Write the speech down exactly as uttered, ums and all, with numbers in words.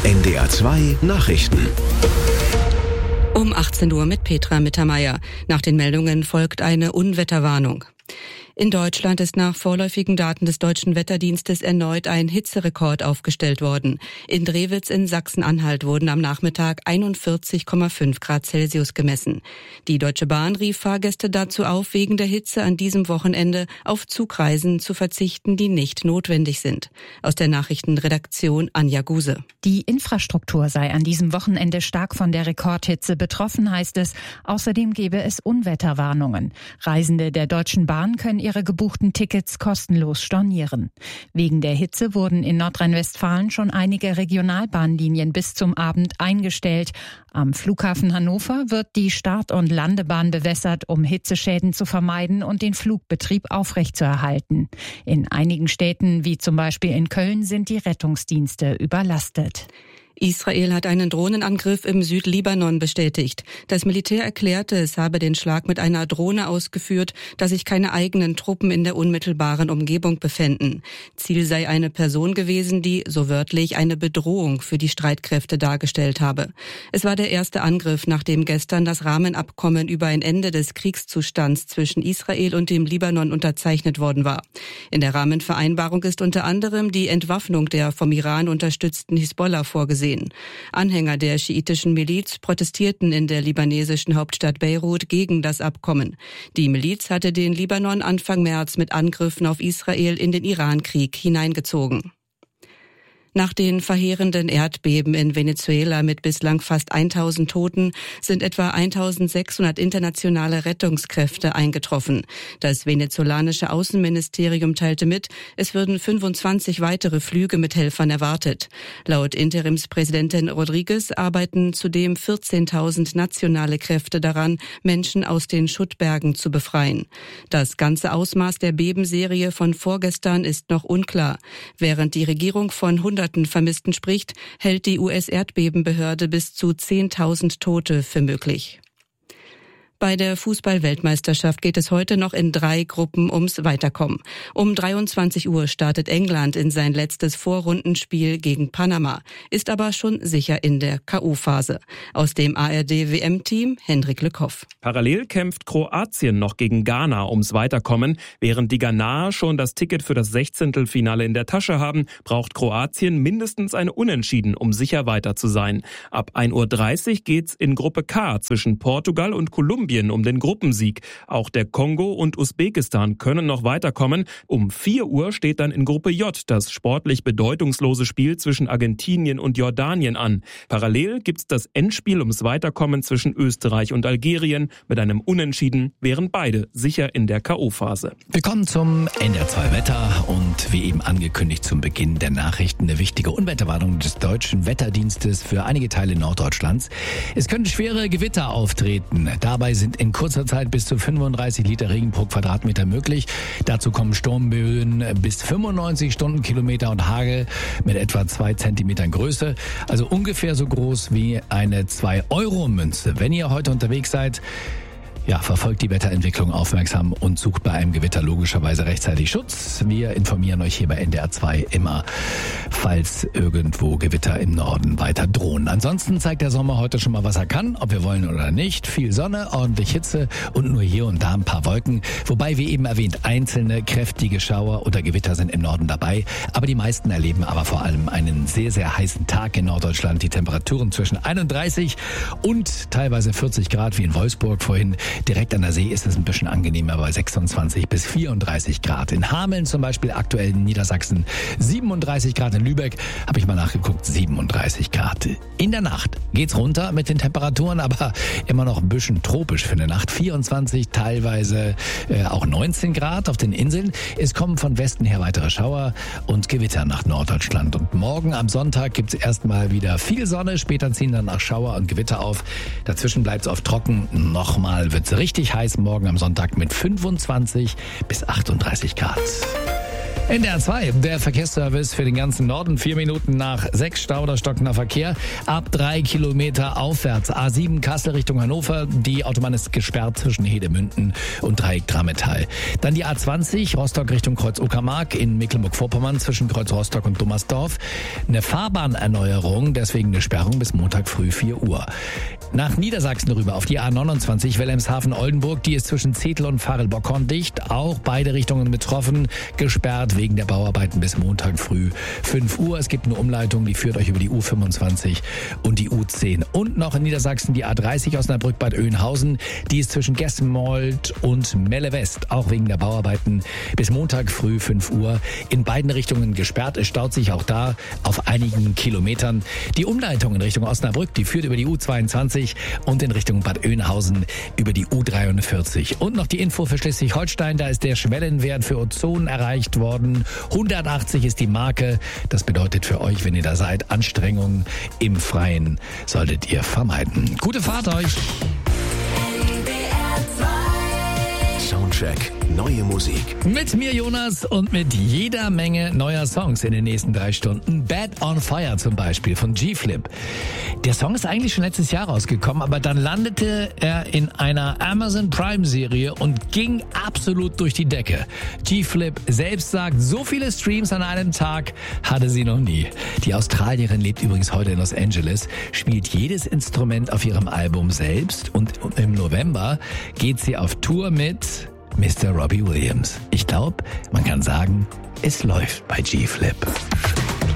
N D R zwei Nachrichten. Um achtzehn Uhr mit Petra Mittermeier. Nach den Meldungen folgt eine Unwetterwarnung. In Deutschland ist nach vorläufigen Daten des Deutschen Wetterdienstes erneut ein Hitzerekord aufgestellt worden. In Drewitz in Sachsen-Anhalt wurden am Nachmittag einundvierzig Komma fünf Grad Celsius gemessen. Die Deutsche Bahn rief Fahrgäste dazu auf, wegen der Hitze an diesem Wochenende auf Zugreisen zu verzichten, die nicht notwendig sind. Aus der Nachrichtenredaktion Anja Guse. Die Infrastruktur sei an diesem Wochenende stark von der Rekordhitze betroffen, heißt es. Außerdem gebe es Unwetterwarnungen. Reisende der Deutschen Bahn können ihre gebuchten Tickets kostenlos stornieren. Wegen der Hitze wurden in Nordrhein-Westfalen schon einige Regionalbahnlinien bis zum Abend eingestellt. Am Flughafen Hannover wird die Start- und Landebahn bewässert, um Hitzeschäden zu vermeiden und den Flugbetrieb aufrechtzuerhalten. In einigen Städten, wie zum Beispiel in Köln, sind die Rettungsdienste überlastet. Israel hat einen Drohnenangriff im Südlibanon bestätigt. Das Militär erklärte, es habe den Schlag mit einer Drohne ausgeführt, da sich keine eigenen Truppen in der unmittelbaren Umgebung befänden. Ziel sei eine Person gewesen, die, so wörtlich, eine Bedrohung für die Streitkräfte dargestellt habe. Es war der erste Angriff, nachdem gestern das Rahmenabkommen über ein Ende des Kriegszustands zwischen Israel und dem Libanon unterzeichnet worden war. In der Rahmenvereinbarung ist unter anderem die Entwaffnung der vom Iran unterstützten Hisbollah vorgesehen. Anhänger der schiitischen Miliz protestierten in der libanesischen Hauptstadt Beirut gegen das Abkommen. Die Miliz hatte den Libanon Anfang März mit Angriffen auf Israel in den Irankrieg hineingezogen. Nach den verheerenden Erdbeben in Venezuela mit bislang fast tausend Toten sind etwa eintausendsechshundert internationale Rettungskräfte eingetroffen. Das venezolanische Außenministerium teilte mit, es würden fünfundzwanzig weitere Flüge mit Helfern erwartet. Laut Interimspräsidentin Rodriguez arbeiten zudem vierzehntausend nationale Kräfte daran, Menschen aus den Schuttbergen zu befreien. Das ganze Ausmaß der Bebenserie von vorgestern ist noch unklar. Während die Regierung von hunderten Vermissten spricht, hält die U S-Erdbebenbehörde bis zu zehntausend Tote für möglich. Bei der Fußball-Weltmeisterschaft geht es heute noch in drei Gruppen ums Weiterkommen. Um dreiundzwanzig Uhr startet England in sein letztes Vorrundenspiel gegen Panama, ist aber schon sicher in der K O-Phase. Aus dem A R D-W M-Team Hendrik Lückhoff. Parallel kämpft Kroatien noch gegen Ghana ums Weiterkommen. Während die Ghanaer schon das Ticket für das Sechzehntelfinale in der Tasche haben, braucht Kroatien mindestens eine Unentschieden, um sicher weiter zu sein. Ab ein Uhr dreißig geht's in Gruppe K zwischen Portugal und Kolumbien um den Gruppensieg. Auch der Kongo und Usbekistan können noch weiterkommen. Um vier Uhr steht dann in Gruppe J das sportlich bedeutungslose Spiel zwischen Argentinien und Jordanien an. Parallel gibt's das Endspiel ums Weiterkommen zwischen Österreich und Algerien. Mit einem Unentschieden wären beide sicher in der K O-Phase. Willkommen zum N D R zwei Wetter und wie eben angekündigt zum Beginn der Nachrichten eine wichtige Unwetterwarnung des Deutschen Wetterdienstes für einige Teile Norddeutschlands. Es können schwere Gewitter auftreten. Dabei sind in kurzer Zeit bis zu fünfunddreißig Liter Regen pro Quadratmeter möglich. Dazu kommen Sturmböen bis fünfundneunzig Stundenkilometer und Hagel mit etwa zwei Zentimetern Größe. Also ungefähr so groß wie eine zwei Euro Münze. Wenn ihr heute unterwegs seid, ja, verfolgt die Wetterentwicklung aufmerksam und sucht bei einem Gewitter logischerweise rechtzeitig Schutz. Wir informieren euch hier bei N D R zwei immer, falls irgendwo Gewitter im Norden weiter drohen. Ansonsten zeigt der Sommer heute schon mal, was er kann, ob wir wollen oder nicht. Viel Sonne, ordentlich Hitze und nur hier und da ein paar Wolken. Wobei, wie eben erwähnt, einzelne kräftige Schauer oder Gewitter sind im Norden dabei. Aber die meisten erleben aber vor allem einen sehr, sehr heißen Tag in Norddeutschland. Die Temperaturen zwischen einunddreißig und teilweise vierzig Grad wie in Wolfsburg vorhin. Direkt an der See ist es ein bisschen angenehmer bei sechsundzwanzig bis vierunddreißig Grad. In Hameln zum Beispiel, aktuell in Niedersachsen siebenunddreißig Grad. In Lübeck habe ich mal nachgeguckt, siebenunddreißig Grad. In der Nacht geht's runter mit den Temperaturen, aber immer noch ein bisschen tropisch für eine Nacht. vierundzwanzig, teilweise äh, auch neunzehn Grad auf den Inseln. Es kommen von Westen her weitere Schauer und Gewitter nach Norddeutschland. Und morgen am Sonntag gibt's erstmal wieder viel Sonne. Später ziehen dann auch Schauer und Gewitter auf. Dazwischen bleibt's oft trocken. Nochmal wird's richtig heiß morgen am Sonntag mit fünfundzwanzig bis achtunddreißig Grad. N D R zwei, der Verkehrsservice für den ganzen Norden. Vier Minuten nach sechs, Stau oder stockender Verkehr. Ab drei Kilometer aufwärts. A sieben Kassel Richtung Hannover. Die Autobahn ist gesperrt zwischen Hedemünden und Dreieck Drammetal. Dann die A zwanzig, Rostock Richtung Kreuz Uckermark in Mecklenburg-Vorpommern zwischen Kreuz Rostock und Dummersdorf. Eine Fahrbahnerneuerung, deswegen eine Sperrung bis Montag früh vier Uhr. Nach Niedersachsen rüber auf die A neunundzwanzig Wilhelmshaven-Oldenburg. Die ist zwischen Zetel und Farel-Bockhorn dicht. Auch beide Richtungen betroffen. Gesperrt wegen der Bauarbeiten bis Montag früh fünf Uhr. Es gibt eine Umleitung, die führt euch über die U fünfundzwanzig und die U zehn. Und noch in Niedersachsen die A dreißig Osnabrück-Bad Oeynhausen. Die ist zwischen Gessenmold und Melle West. Auch wegen der Bauarbeiten bis Montag früh fünf Uhr. In beiden Richtungen gesperrt. Es staut sich auch da auf einigen Kilometern. Die Umleitung in Richtung Osnabrück, die führt über die U zweiundzwanzig und in Richtung Bad Oeynhausen über die U dreiundvierzig. Und noch die Info für Schleswig-Holstein, da ist der Schwellenwert für Ozon erreicht worden. hundertachtzig ist die Marke. Das bedeutet für euch, wenn ihr da seid, Anstrengungen im Freien solltet ihr vermeiden. Gute Fahrt euch! Soundcheck. Neue Musik. Mit mir Jonas und mit jeder Menge neuer Songs in den nächsten drei Stunden. Bad on Fire zum Beispiel von G-Flip. Der Song ist eigentlich schon letztes Jahr rausgekommen, aber dann landete er in einer Amazon Prime Serie und ging absolut durch die Decke. G-Flip selbst sagt, so viele Streams an einem Tag hatte sie noch nie. Die Australierin lebt übrigens heute in Los Angeles, spielt jedes Instrument auf ihrem Album selbst und im November geht sie auf Tour mit Mister Robbie Williams. Ich glaube, man kann sagen, es läuft bei G-Flip.